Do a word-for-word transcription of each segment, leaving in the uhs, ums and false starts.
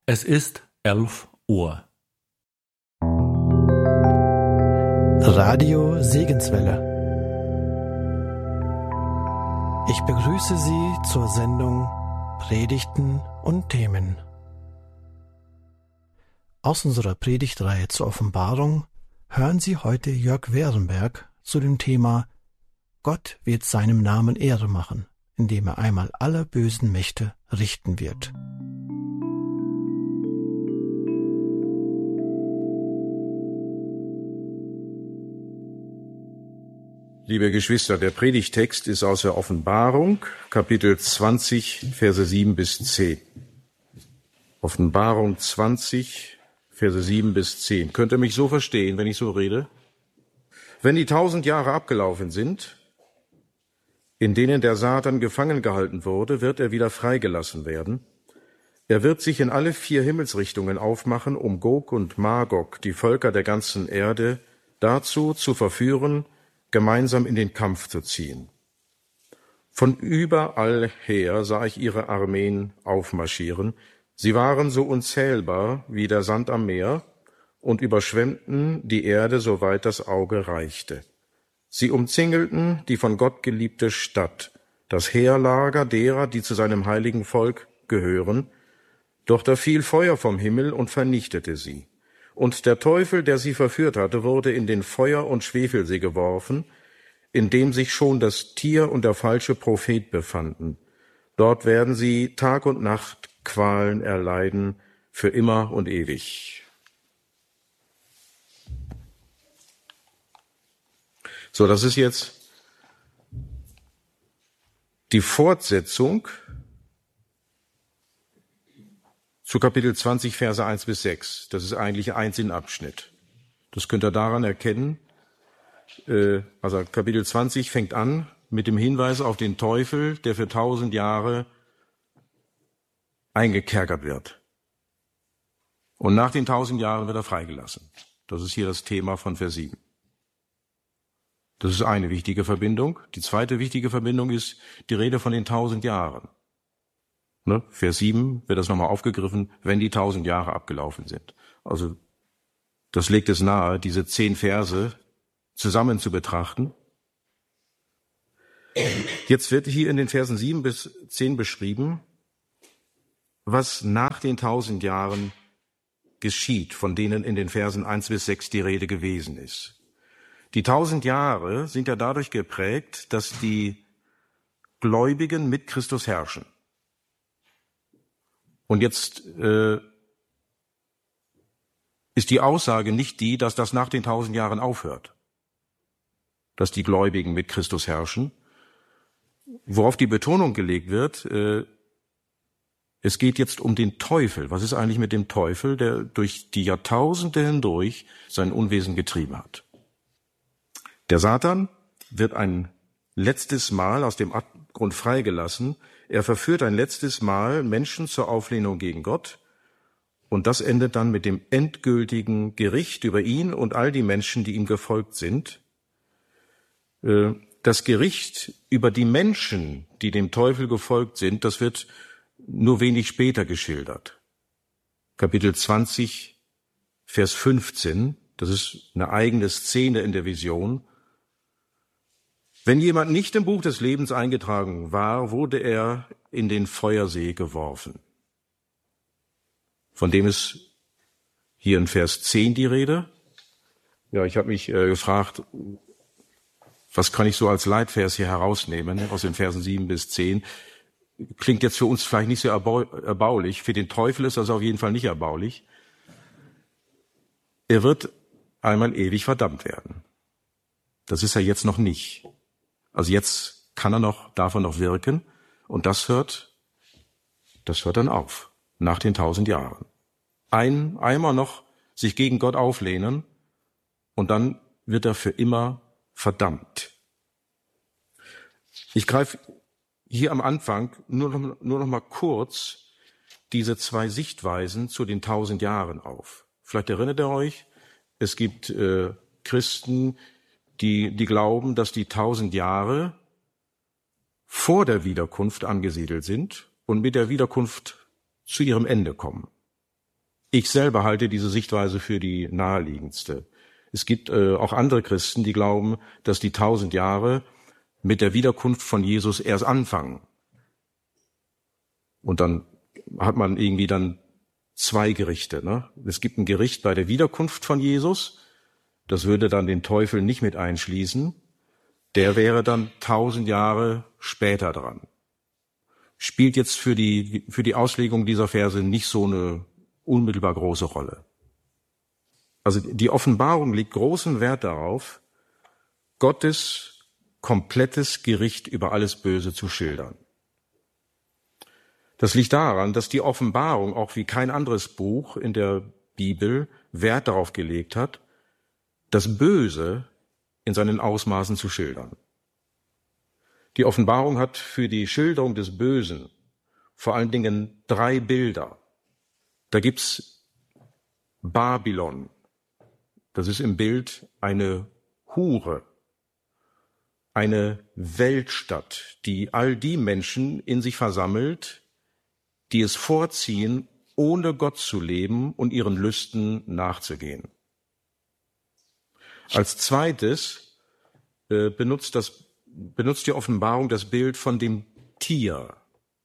Es ist elf Uhr. Radio Segenswelle. Ich begrüße Sie zur Sendung Predigten und Themen. Aus unserer Predigtreihe zur Offenbarung hören Sie heute Jörg Werenberg zu dem Thema Gott wird seinem Namen Ehre machen, indem er einmal alle bösen Mächte richten wird. Liebe Geschwister, der Predigtext ist aus der Offenbarung, Kapitel zwanzig, Verse sieben bis zehn. Offenbarung zwanzig, Verse sieben bis zehn. Könnt ihr mich so verstehen, wenn ich so rede? Wenn die tausend Jahre abgelaufen sind, in denen der Satan gefangen gehalten wurde, wird er wieder freigelassen werden. Er wird sich in alle vier Himmelsrichtungen aufmachen, um Gog und Magog, die Völker der ganzen Erde, dazu zu verführen, gemeinsam in den Kampf zu ziehen. Von überall her sah ich ihre Armeen aufmarschieren. Sie waren so unzählbar wie der Sand am Meer und überschwemmten die Erde, soweit das Auge reichte. Sie umzingelten die von Gott geliebte Stadt, das Heerlager derer, die zu seinem heiligen Volk gehören. Doch da fiel Feuer vom Himmel und vernichtete sie. Und der Teufel, der sie verführt hatte, wurde in den Feuer- und Schwefelsee geworfen, in dem sich schon das Tier und der falsche Prophet befanden. Dort werden sie Tag und Nacht Qualen erleiden, für immer und ewig. So, das ist jetzt die Fortsetzung zu Kapitel zwanzig, Verse eins bis sechs. Das ist eigentlich ein Sinnabschnitt. Das könnt ihr daran erkennen. Also Kapitel zwanzig fängt an mit dem Hinweis auf den Teufel, der für tausend Jahre eingekerkert wird. Und nach den tausend Jahren wird er freigelassen. Das ist hier das Thema von Vers sieben. Das ist eine wichtige Verbindung. Die zweite wichtige Verbindung ist die Rede von den tausend Jahren. Ne? Vers sieben wird das nochmal aufgegriffen, wenn die tausend Jahre abgelaufen sind. Also das legt es nahe, diese zehn Verse zusammen zu betrachten. Jetzt wird hier in den Versen sieben bis zehn beschrieben, was nach den tausend Jahren geschieht, von denen in den Versen eins bis sechs die Rede gewesen ist. Die tausend Jahre sind ja dadurch geprägt, dass die Gläubigen mit Christus herrschen. Und jetzt äh, ist die Aussage nicht die, dass das nach den tausend Jahren aufhört, dass die Gläubigen mit Christus herrschen. Worauf die Betonung gelegt wird, äh, es geht jetzt um den Teufel. Was ist eigentlich mit dem Teufel, der durch die Jahrtausende hindurch sein Unwesen getrieben hat? Der Satan wird ein letztes Mal aus dem Abgrund freigelassen. Er verführt ein letztes Mal Menschen zur Auflehnung gegen Gott. Und das endet dann mit dem endgültigen Gericht über ihn und all die Menschen, die ihm gefolgt sind. Das Gericht über die Menschen, die dem Teufel gefolgt sind, das wird nur wenig später geschildert. Kapitel zwanzig, Vers fünfzehn, das ist eine eigene Szene in der Vision. Wenn jemand nicht im Buch des Lebens eingetragen war, wurde er in den Feuersee geworfen. Von dem ist hier in Vers zehn die Rede. Ja, ich habe mich äh, gefragt, was kann ich so als Leitvers hier herausnehmen aus den Versen sieben bis zehn? Klingt jetzt für uns vielleicht nicht sehr erbaulich. Für den Teufel ist das auf jeden Fall nicht erbaulich. Er wird einmal ewig verdammt werden. Das ist er jetzt noch nicht. Also jetzt kann er noch, darf er noch wirken. Und das hört, das hört dann auf. Nach den tausend Jahren. Ein, einmal noch sich gegen Gott auflehnen und dann wird er für immer verdammt. Ich greife hier am Anfang nur noch, nur noch mal kurz diese zwei Sichtweisen zu den tausend Jahren auf. Vielleicht erinnert ihr euch, es gibt äh, Christen, die, die glauben, dass die tausend Jahre vor der Wiederkunft angesiedelt sind und mit der Wiederkunft zu ihrem Ende kommen. Ich selber halte diese Sichtweise für die naheliegendste. Es gibt äh, auch andere Christen, die glauben, dass die tausend Jahre mit der Wiederkunft von Jesus erst anfangen. Und dann hat man irgendwie dann zwei Gerichte. Ne? Es gibt ein Gericht bei der Wiederkunft von Jesus. Das würde dann den Teufel nicht mit einschließen. Der wäre dann tausend Jahre später dran. Spielt jetzt für die, für die Auslegung dieser Verse nicht so eine unmittelbar große Rolle. Also die Offenbarung legt großen Wert darauf, Gottes komplettes Gericht über alles Böse zu schildern. Das liegt daran, dass die Offenbarung, auch wie kein anderes Buch in der Bibel, Wert darauf gelegt hat, das Böse in seinen Ausmaßen zu schildern. Die Offenbarung hat für die Schilderung des Bösen vor allen Dingen drei Bilder. Da gibt's Babylon. Das ist im Bild eine Hure, eine Weltstadt, die all die Menschen in sich versammelt, die es vorziehen, ohne Gott zu leben und ihren Lüsten nachzugehen. Als zweites äh, benutzt, das, benutzt die Offenbarung das Bild von dem Tier.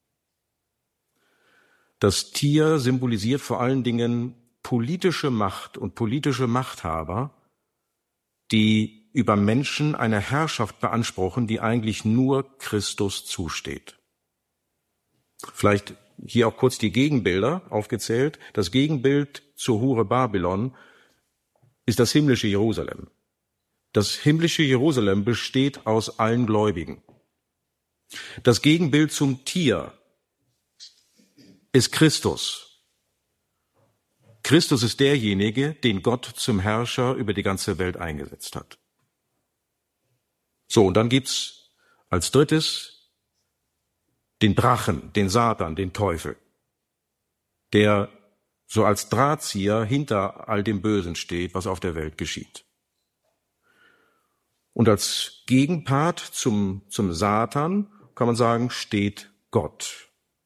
Das Tier symbolisiert vor allen Dingen politische Macht und politische Machthaber, die über Menschen eine Herrschaft beanspruchen, die eigentlich nur Christus zusteht. Vielleicht hier auch kurz die Gegenbilder aufgezählt. Das Gegenbild zur Hure Babylon ist das himmlische Jerusalem. Das himmlische Jerusalem besteht aus allen Gläubigen. Das Gegenbild zum Tier ist Christus. Christus ist derjenige, den Gott zum Herrscher über die ganze Welt eingesetzt hat. So, und dann gibt's als drittes den Drachen, den Satan, den Teufel, der so als Drahtzieher hinter all dem Bösen steht, was auf der Welt geschieht. Und als Gegenpart zum, zum Satan kann man sagen, steht Gott.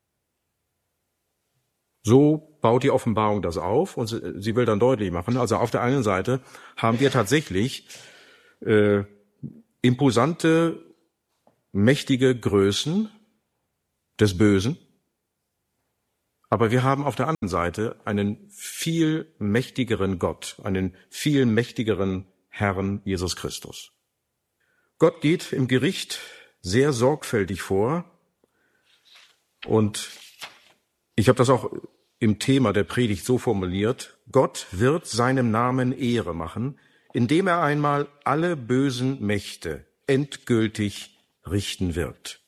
So baut die Offenbarung das auf und sie, sie will dann deutlich machen, also auf der einen Seite haben wir tatsächlich äh, imposante, mächtige Größen des Bösen, aber wir haben auf der anderen Seite einen viel mächtigeren Gott, einen viel mächtigeren Herrn Jesus Christus. Gott geht im Gericht sehr sorgfältig vor und ich habe das auch im Thema der Predigt so formuliert: Gott wird seinem Namen Ehre machen, indem er einmal alle bösen Mächte endgültig richten wird.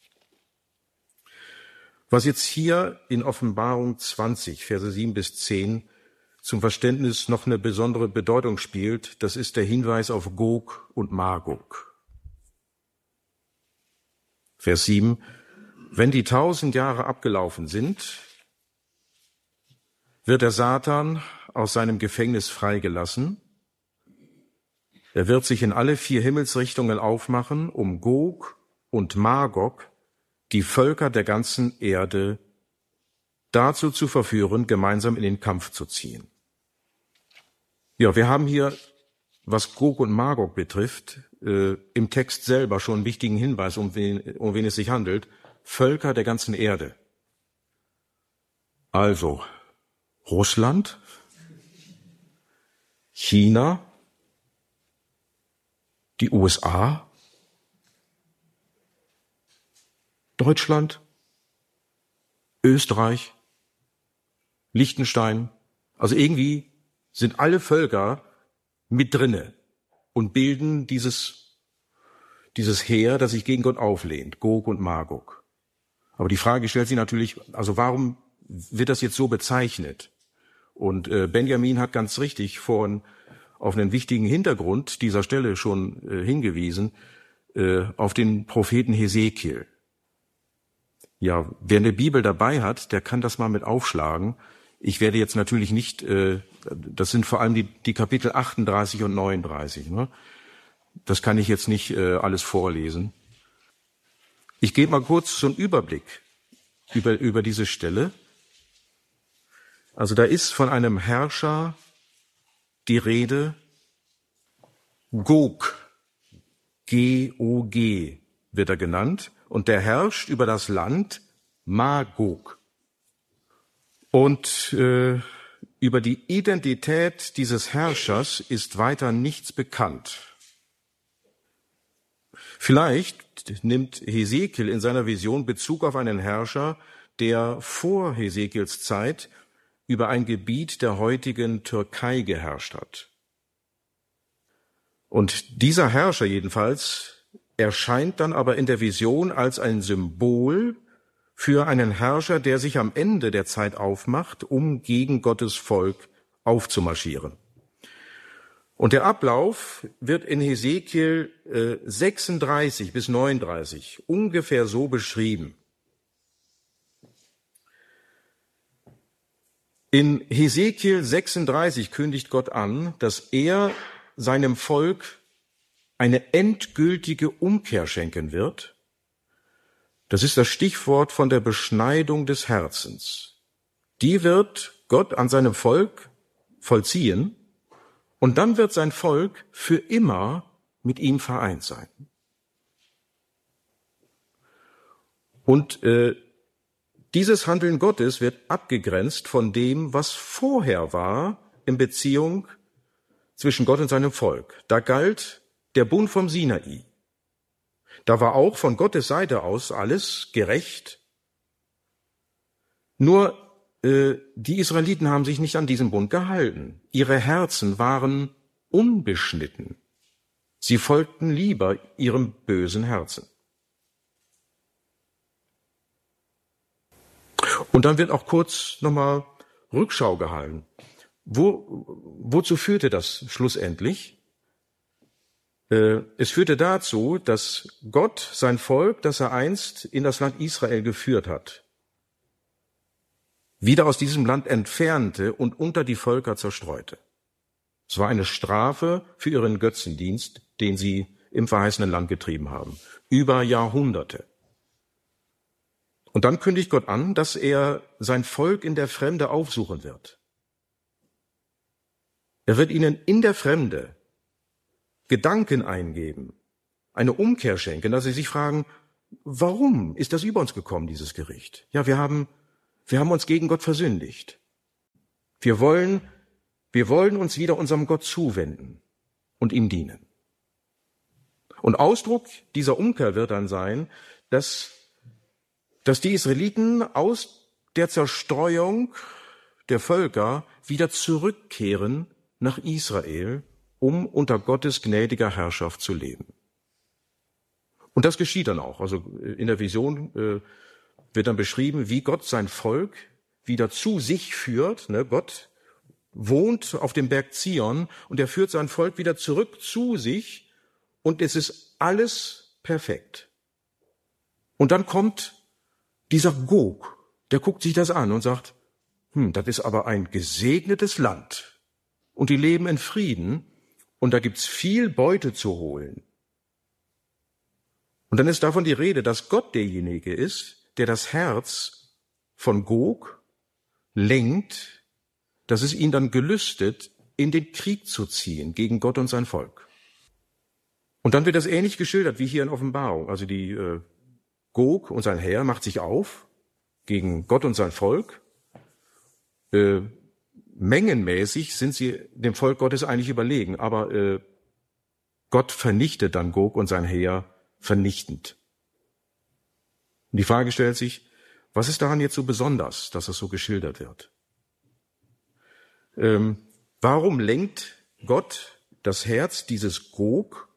Was jetzt hier in Offenbarung zwanzig, Verse sieben bis zehn, zum Verständnis noch eine besondere Bedeutung spielt, das ist der Hinweis auf Gog und Magog. Vers sieben: Wenn die tausend Jahre abgelaufen sind, wird der Satan aus seinem Gefängnis freigelassen. Er wird sich in alle vier Himmelsrichtungen aufmachen, um Gog und Magog, die Völker der ganzen Erde, dazu zu verführen, gemeinsam in den Kampf zu ziehen. Ja, wir haben hier, was Gog und Magog betrifft, äh, im Text selber schon einen wichtigen Hinweis, um wen, um wen es sich handelt. Völker der ganzen Erde. Also Russland, China, die U S A, Deutschland, Österreich, Liechtenstein. Also irgendwie sind alle Völker mit drinne und bilden dieses, dieses Heer, das sich gegen Gott auflehnt, Gog und Magog. Aber die Frage stellt sich natürlich, also warum wird das jetzt so bezeichnet? Und äh, Benjamin hat ganz richtig vorhin auf einen wichtigen Hintergrund dieser Stelle schon äh, hingewiesen, äh, auf den Propheten Hesekiel. Ja, wer eine Bibel dabei hat, der kann das mal mit aufschlagen. Ich werde jetzt natürlich nicht, äh, das sind vor allem die, die Kapitel achtunddreißig und neununddreißig. Ne? Das kann ich jetzt nicht äh, alles vorlesen. Ich gebe mal kurz so einen Überblick über, über diese Stelle. Also da ist von einem Herrscher die Rede, Gog, G O G wird er genannt, und der herrscht über das Land Magog. Und äh, über die Identität dieses Herrschers ist weiter nichts bekannt. Vielleicht nimmt Hesekiel in seiner Vision Bezug auf einen Herrscher, der vor Hesekiels Zeit über ein Gebiet der heutigen Türkei geherrscht hat. Und dieser Herrscher jedenfalls erscheint dann aber in der Vision als ein Symbol für einen Herrscher, der sich am Ende der Zeit aufmacht, um gegen Gottes Volk aufzumarschieren. Und der Ablauf wird in Hesekiel äh, sechsunddreißig bis neununddreißig ungefähr so beschrieben. In Hesekiel sechsunddreißig kündigt Gott an, dass er seinem Volk eine endgültige Umkehr schenken wird. Das ist das Stichwort von der Beschneidung des Herzens. Die wird Gott an seinem Volk vollziehen, und dann wird sein Volk für immer mit ihm vereint sein. Und äh, dieses Handeln Gottes wird abgegrenzt von dem, was vorher war in Beziehung zwischen Gott und seinem Volk. Da galt der Bund vom Sinai. Da war auch von Gottes Seite aus alles gerecht. Nur äh, die Israeliten haben sich nicht an diesen Bund gehalten. Ihre Herzen waren unbeschnitten. Sie folgten lieber ihrem bösen Herzen. Und dann wird auch kurz nochmal Rückschau gehalten. Wo, wozu führte das schlussendlich? Äh, es führte dazu, dass Gott sein Volk, das er einst in das Land Israel geführt hat, wieder aus diesem Land entfernte und unter die Völker zerstreute. Es war eine Strafe für ihren Götzendienst, den sie im verheißenen Land getrieben haben, über Jahrhunderte. Und dann kündigt Gott an, dass er sein Volk in der Fremde aufsuchen wird. Er wird ihnen in der Fremde Gedanken eingeben, eine Umkehr schenken, dass sie sich fragen, warum ist das über uns gekommen, dieses Gericht? Ja, wir haben, wir haben uns gegen Gott versündigt. Wir wollen, wir wollen uns wieder unserem Gott zuwenden und ihm dienen. Und Ausdruck dieser Umkehr wird dann sein, dass, dass die Israeliten aus der Zerstreuung der Völker wieder zurückkehren nach Israel, um unter Gottes gnädiger Herrschaft zu leben. Und das geschieht dann auch. Also in der Vision äh, wird dann beschrieben, wie Gott sein Volk wieder zu sich führt. Ne? Gott wohnt auf dem Berg Zion und er führt sein Volk wieder zurück zu sich und es ist alles perfekt. Und dann kommt dieser Gog, der guckt sich das an und sagt, hm, das ist aber ein gesegnetes Land und die leben in Frieden und da gibt's viel Beute zu holen. Und dann ist davon die Rede, dass Gott derjenige ist, der das Herz von Gog lenkt, dass es ihn dann gelüstet, in den Krieg zu ziehen gegen Gott und sein Volk. Und dann wird das ähnlich geschildert wie hier in Offenbarung. Also die äh, Gog und sein Heer macht sich auf gegen Gott und sein Volk. Äh, mengenmäßig sind sie dem Volk Gottes eigentlich überlegen, aber äh, Gott vernichtet dann Gog und sein Heer vernichtend. Und die Frage stellt sich, was ist daran jetzt so besonders, dass es so geschildert wird? Ähm, warum lenkt Gott das Herz dieses Gog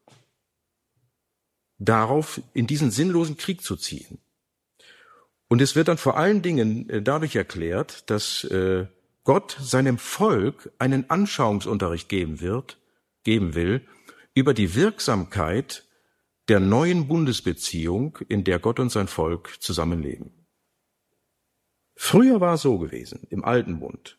darauf, in diesen sinnlosen Krieg zu ziehen? Und es wird dann vor allen Dingen äh, dadurch erklärt, dass äh, Gott seinem Volk einen Anschauungsunterricht geben wird, geben will, über die Wirksamkeit der neuen Bundesbeziehung, in der Gott und sein Volk zusammenleben. Früher war es so gewesen, im Alten Bund.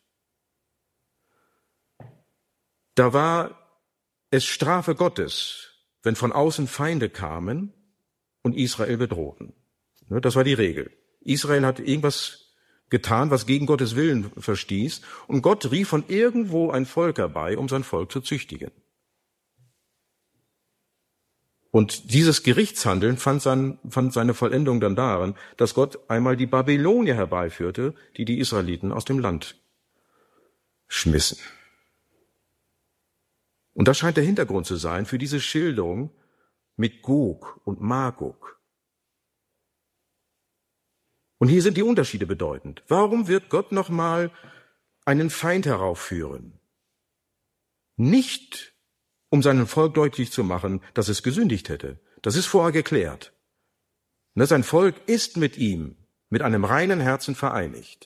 Da war es Strafe Gottes, wenn von außen Feinde kamen und Israel bedrohten. Das war die Regel. Israel hat irgendwas getan, was gegen Gottes Willen verstieß. Und Gott rief von irgendwo ein Volk herbei, um sein Volk zu züchtigen. Und dieses Gerichtshandeln fand, sein, fand seine Vollendung dann darin, dass Gott einmal die Babylonier herbeiführte, die die Israeliten aus dem Land schmissen. Und das scheint der Hintergrund zu sein für diese Schilderung mit Gog und Magog. Und hier sind die Unterschiede bedeutend. Warum wird Gott nochmal einen Feind heraufführen? Nicht, um seinem Volk deutlich zu machen, dass es gesündigt hätte. Das ist vorher geklärt. Und sein Volk ist mit ihm, mit einem reinen Herzen vereinigt.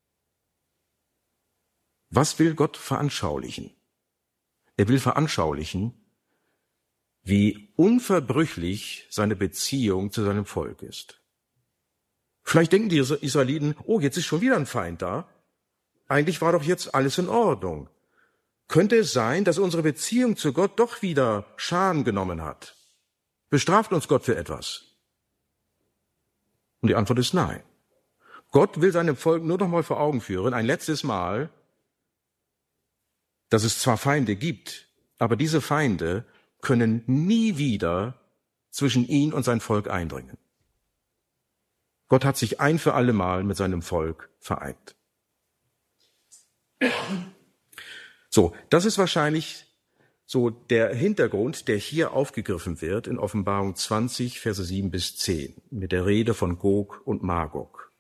Was will Gott veranschaulichen? Er will veranschaulichen, wie unverbrüchlich seine Beziehung zu seinem Volk ist. Vielleicht denken die Israeliten, oh, jetzt ist schon wieder ein Feind da. Eigentlich war doch jetzt alles in Ordnung. Könnte es sein, dass unsere Beziehung zu Gott doch wieder Schaden genommen hat? Bestraft uns Gott für etwas? Und die Antwort ist nein. Gott will seinem Volk nur noch mal vor Augen führen, ein letztes Mal, dass es zwar Feinde gibt, aber diese Feinde können nie wieder zwischen ihn und sein Volk eindringen. Gott hat sich ein für alle Mal mit seinem Volk vereint. So, das ist wahrscheinlich so der Hintergrund, der hier aufgegriffen wird in Offenbarung zwanzig, Verse sieben bis zehn, mit der Rede von Gog und Magog.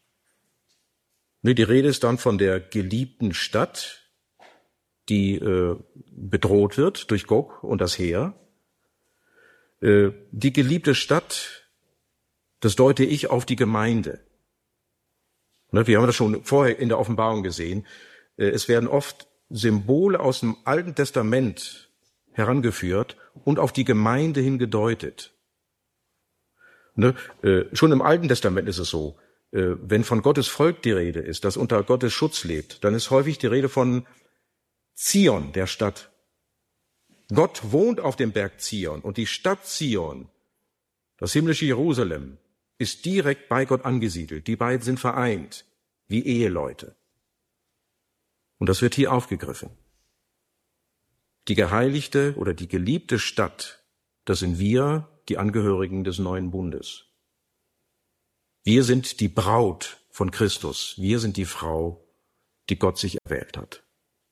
Die Rede ist dann von der geliebten Stadt, die äh, bedroht wird durch Gog und das Heer. Äh, die geliebte Stadt, das deute ich auf die Gemeinde. Ne, wir haben das schon vorher in der Offenbarung gesehen. Äh, es werden oft Symbole aus dem Alten Testament herangeführt und auf die Gemeinde hin gedeutet. Ne, äh, schon im Alten Testament ist es so, äh, wenn von Gottes Volk die Rede ist, das unter Gottes Schutz lebt, dann ist häufig die Rede von Zion, der Stadt. Gott wohnt auf dem Berg Zion und die Stadt Zion, das himmlische Jerusalem, ist direkt bei Gott angesiedelt. Die beiden sind vereint, wie Eheleute. Und das wird hier aufgegriffen. Die geheiligte oder die geliebte Stadt, das sind wir, die Angehörigen des neuen Bundes. Wir sind die Braut von Christus. Wir sind die Frau, die Gott sich erwählt hat.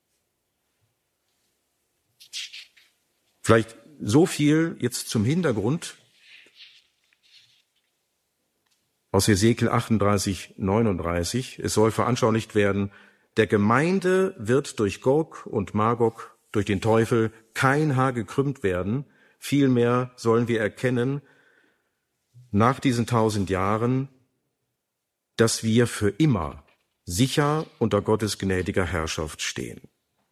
Vielleicht so viel jetzt zum Hintergrund aus Hesekiel achtunddreißig, neununddreißig. Es soll veranschaulicht werden, der Gemeinde wird durch Gog und Magog, durch den Teufel, kein Haar gekrümmt werden. Vielmehr sollen wir erkennen, nach diesen tausend Jahren, dass wir für immer sicher unter Gottes gnädiger Herrschaft stehen.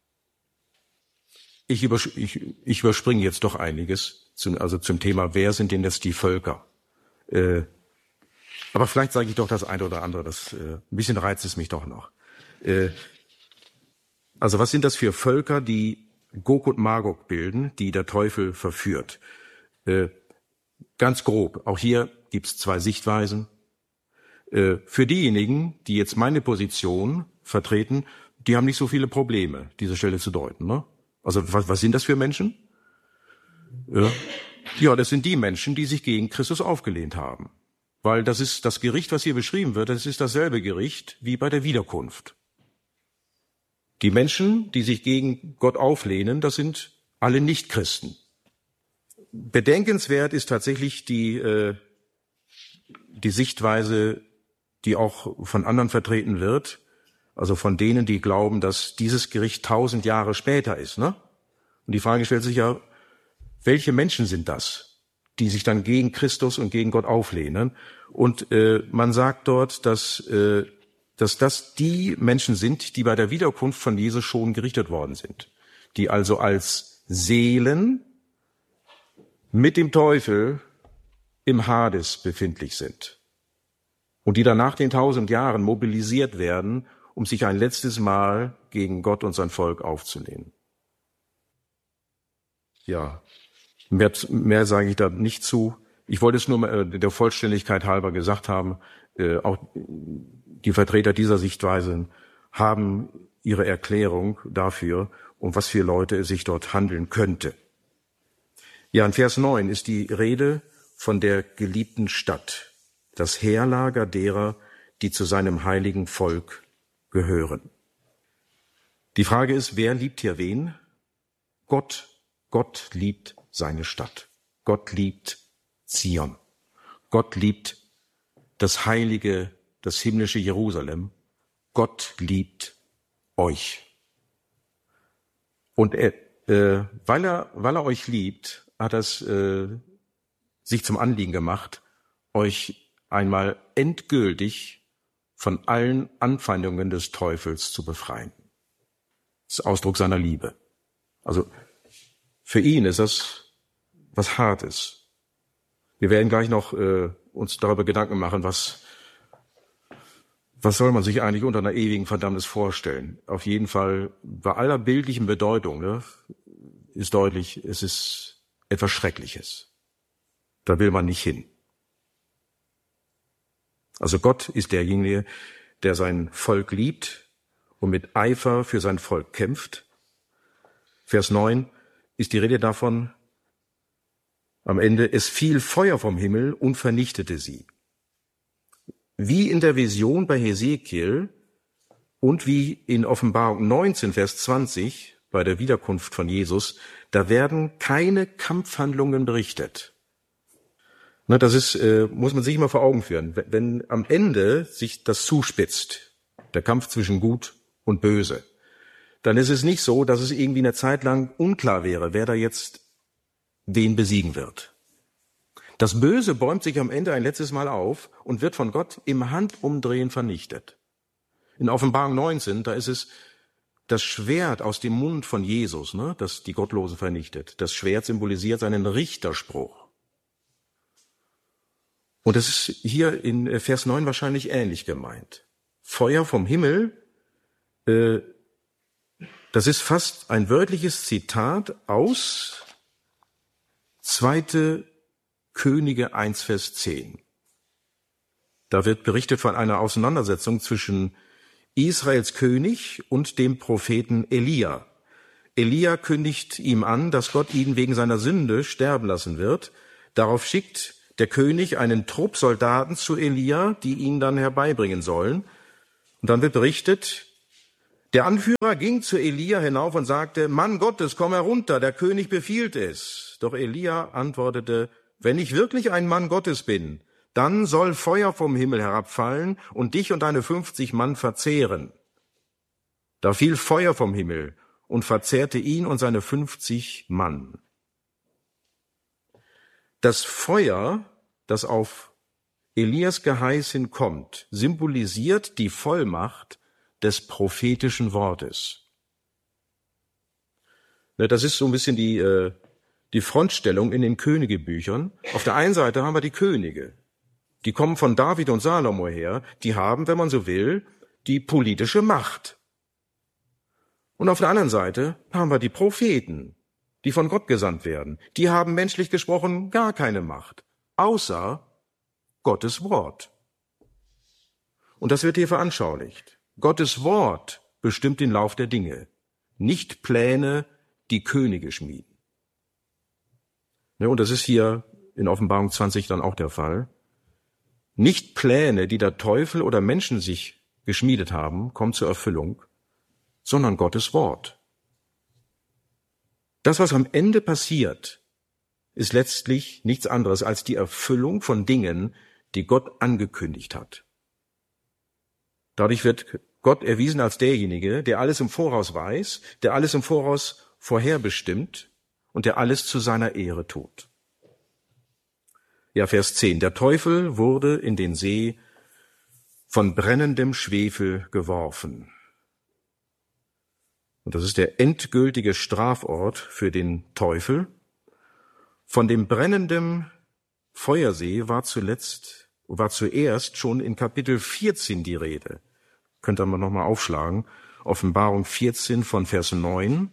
Ich, übers- ich, ich überspringe jetzt doch einiges, zum, also zum Thema, wer sind denn jetzt die Völker? Äh, aber vielleicht sage ich doch das eine oder andere, das, äh, ein bisschen reizt es mich doch noch. Äh, also was sind das für Völker, die Gog und Magog bilden, die der Teufel verführt? Äh, ganz grob, auch hier gibt's zwei Sichtweisen. Äh, für diejenigen, die jetzt meine Position vertreten, die haben nicht so viele Probleme, diese Stelle zu deuten, ne? Also was, was sind das für Menschen? Ja. ja, das sind die Menschen, die sich gegen Christus aufgelehnt haben. Weil das ist das Gericht, was hier beschrieben wird, das ist dasselbe Gericht wie bei der Wiederkunft. Die Menschen, die sich gegen Gott auflehnen, das sind alle Nichtchristen. Bedenkenswert ist tatsächlich die, äh, die Sichtweise, die auch von anderen vertreten wird, also von denen, die glauben, dass dieses Gericht tausend Jahre später ist, ne? Und die Frage stellt sich ja, welche Menschen sind das, die sich dann gegen Christus und gegen Gott auflehnen? Und äh, man sagt dort, dass, äh, dass das die Menschen sind, die bei der Wiederkunft von Jesus schon gerichtet worden sind, die also als Seelen mit dem Teufel im Hades befindlich sind und die dann nach den tausend Jahren mobilisiert werden, um sich ein letztes Mal gegen Gott und sein Volk aufzulehnen. Ja, mehr, mehr sage ich da nicht zu. Ich wollte es nur mal, äh, der Vollständigkeit halber gesagt haben, äh, auch die Vertreter dieser Sichtweisen haben ihre Erklärung dafür, um was für Leute es sich dort handeln könnte. Ja, in Vers neun ist die Rede von der geliebten Stadt, das Heerlager derer, die zu seinem heiligen Volk gehören. Die Frage ist, wer liebt hier wen? Gott, Gott liebt seine Stadt. Gott liebt Zion. Gott liebt das heilige, das himmlische Jerusalem. Gott liebt euch. Und er, äh, weil er, weil er euch liebt, hat er es äh, sich zum Anliegen gemacht, euch einmal endgültig von allen Anfeindungen des Teufels zu befreien. Das ist Ausdruck seiner Liebe. Also für ihn ist das was Hartes. Wir werden gleich noch äh, uns darüber Gedanken machen, was was soll man sich eigentlich unter einer ewigen Verdammnis vorstellen. Auf jeden Fall, bei aller bildlichen Bedeutung, ne, ist deutlich, es ist etwas Schreckliches. Da will man nicht hin. Also Gott ist derjenige, der sein Volk liebt und mit Eifer für sein Volk kämpft. Vers neun ist die Rede davon, am Ende, es fiel Feuer vom Himmel und vernichtete sie. Wie in der Vision bei Hesekiel und wie in Offenbarung neunzehn, Vers zwanzig, bei der Wiederkunft von Jesus, da werden keine Kampfhandlungen berichtet. Na, das ist, äh, muss man sich immer vor Augen führen. Wenn, wenn am Ende sich das zuspitzt, der Kampf zwischen Gut und Böse, dann ist es nicht so, dass es irgendwie eine Zeit lang unklar wäre, wer da jetzt wen besiegen wird. Das Böse bäumt sich am Ende ein letztes Mal auf und wird von Gott im Handumdrehen vernichtet. In Offenbarung neunzehn, da ist es das Schwert aus dem Mund von Jesus, ne, das die Gottlosen vernichtet. Das Schwert symbolisiert seinen Richterspruch. Und das ist hier in Vers neun wahrscheinlich ähnlich gemeint. Feuer vom Himmel, äh, das ist fast ein wörtliches Zitat aus Zweite Könige eins, Vers zehn. Da wird berichtet von einer Auseinandersetzung zwischen Israels König und dem Propheten Elia. Elia kündigt ihm an, dass Gott ihn wegen seiner Sünde sterben lassen wird. Darauf schickt der König einen Trupp Soldaten zu Elia, die ihn dann herbeibringen sollen. Und dann wird berichtet, der Anführer ging zu Elia hinauf und sagte, Mann Gottes, komm herunter, der König befiehlt es. Doch Elia antwortete, wenn ich wirklich ein Mann Gottes bin, dann soll Feuer vom Himmel herabfallen und dich und deine fünfzig Mann verzehren. Da fiel Feuer vom Himmel und verzehrte ihn und seine fünfzig Mann. Das Feuer, das auf Elias Geheiß hin kommt, symbolisiert die Vollmacht des prophetischen Wortes. Das ist so ein bisschen die, die Frontstellung in den Königebüchern. Auf der einen Seite haben wir die Könige. Die kommen von David und Salomo her. Die haben, wenn man so will, die politische Macht. Und auf der anderen Seite haben wir die Propheten, die von Gott gesandt werden. Die haben menschlich gesprochen gar keine Macht, außer Gottes Wort. Und das wird hier veranschaulicht. Gottes Wort bestimmt den Lauf der Dinge, nicht Pläne, die Könige schmieden. Ja, und das ist hier in Offenbarung zwanzig dann auch der Fall. Nicht Pläne, die der Teufel oder Menschen sich geschmiedet haben, kommen zur Erfüllung, sondern Gottes Wort. Das, was am Ende passiert, ist letztlich nichts anderes als die Erfüllung von Dingen, die Gott angekündigt hat. Dadurch wird Gott erwiesen als derjenige, der alles im Voraus weiß, der alles im Voraus vorherbestimmt und der alles zu seiner Ehre tut. Ja, Vers zehn. Der Teufel wurde in den See von brennendem Schwefel geworfen. Und das ist der endgültige Strafort für den Teufel. Von dem brennenden Feuersee war zuletzt, war zuerst schon in Kapitel vierzehn die Rede. Könnt ihr mal nochmal aufschlagen. Offenbarung vierzehn von Vers neun.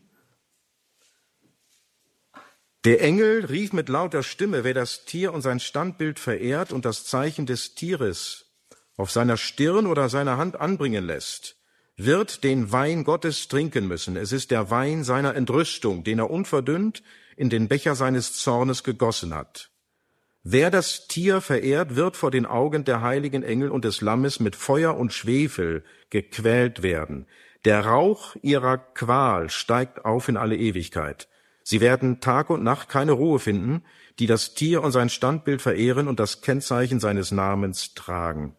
Der Engel rief mit lauter Stimme, wer das Tier und sein Standbild verehrt und das Zeichen des Tieres auf seiner Stirn oder seiner Hand anbringen lässt, wird den Wein Gottes trinken müssen. Es ist der Wein seiner Entrüstung, den er unverdünnt in den Becher seines Zornes gegossen hat. Wer das Tier verehrt, wird vor den Augen der heiligen Engel und des Lammes mit Feuer und Schwefel gequält werden. Der Rauch ihrer Qual steigt auf in alle Ewigkeit. Sie werden Tag und Nacht keine Ruhe finden, die das Tier und sein Standbild verehren und das Kennzeichen seines Namens tragen.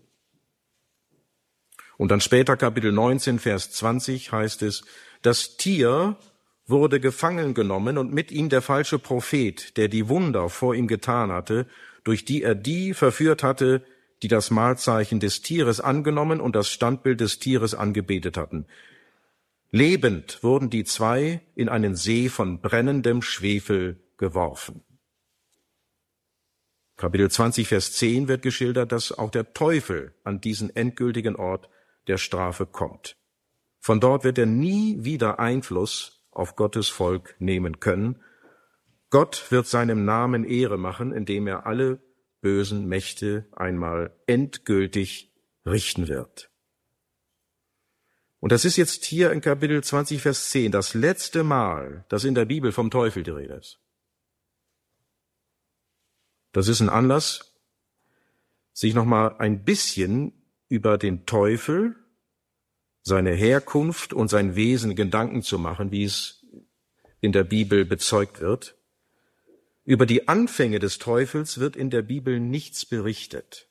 Und dann später Kapitel neunzehn, Vers zwanzig heißt es, das Tier wurde gefangen genommen und mit ihm der falsche Prophet, der die Wunder vor ihm getan hatte, durch die er die verführt hatte, die das Mahlzeichen des Tieres angenommen und das Standbild des Tieres angebetet hatten. Lebend wurden die zwei in einen See von brennendem Schwefel geworfen. Kapitel zwanzig, Vers zehn wird geschildert, dass auch der Teufel an diesen endgültigen Ort der Strafe kommt. Von dort wird er nie wieder Einfluss auf Gottes Volk nehmen können. Gott wird seinem Namen Ehre machen, indem er alle bösen Mächte einmal endgültig richten wird. Und das ist jetzt hier in Kapitel zwanzig, Vers zehn das letzte Mal, dass in der Bibel vom Teufel die Rede ist. Das ist ein Anlass, sich noch mal ein bisschen über den Teufel, seine Herkunft und sein Wesen Gedanken zu machen, wie es in der Bibel bezeugt wird. Über die Anfänge des Teufels wird in der Bibel nichts berichtet.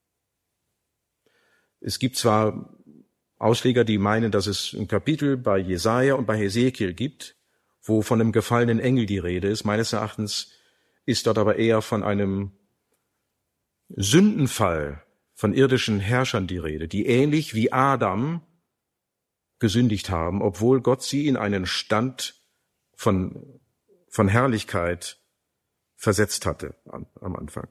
Es gibt zwar Ausleger, die meinen, dass es ein Kapitel bei Jesaja und bei Hesekiel gibt, wo von einem gefallenen Engel die Rede ist. Meines Erachtens ist dort aber eher von einem Sündenfall von irdischen Herrschern die Rede, die ähnlich wie Adam gesündigt haben, obwohl Gott sie in einen Stand von, von Herrlichkeit versetzt hatte am, am Anfang.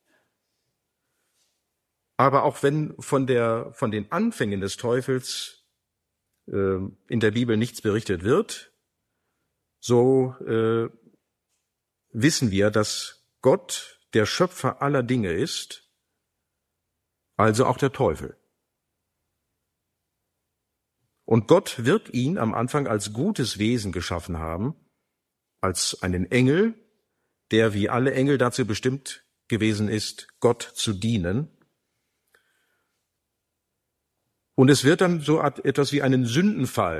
Aber auch wenn von der, von den Anfängen des Teufels äh, in der Bibel nichts berichtet wird, so äh, wissen wir, dass Gott der Schöpfer aller Dinge ist, also auch der Teufel. Und Gott wird ihn am Anfang als gutes Wesen geschaffen haben, als einen Engel, der wie alle Engel dazu bestimmt gewesen ist, Gott zu dienen. Und es wird dann so etwas wie einen Sündenfall